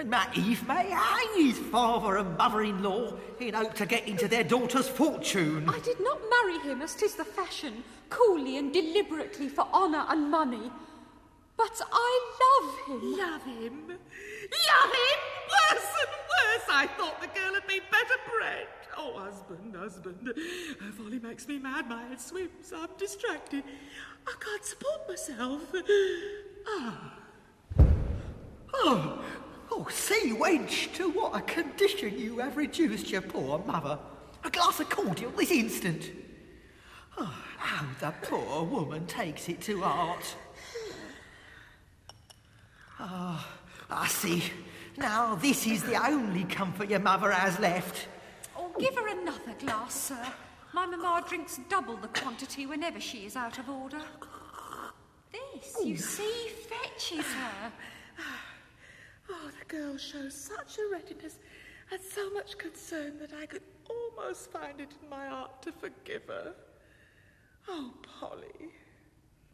Matties may hang his father and mother-in-law in hope to get into their daughter's fortune. I did not marry him as 'tis the fashion, coolly and deliberately for honour and money. But I love him. Love him? Love him? Worse and worse. I thought the girl had been better bred. Oh, husband, husband. Her folly makes me mad. My head swims. I'm distracted. I can't support myself. Oh, see, wench, to what a condition you have reduced your poor mother. A glass of cordial this instant. Oh, how the poor woman takes it to heart. I see. Now this is the only comfort your mother has left. Oh, give her another glass, sir. My mamma drinks double the quantity whenever she is out of order. This, you see, fetches her. Oh, the girl shows such a readiness and so much concern that I could almost find it in my heart to forgive her. Oh, Polly.